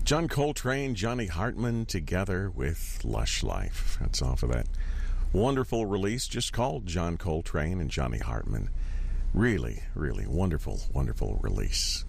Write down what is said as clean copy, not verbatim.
John Coltrane, Johnny Hartman together with Lush Life. That's off of that wonderful release just called John Coltrane and Johnny Hartman. Really, really wonderful, wonderful release.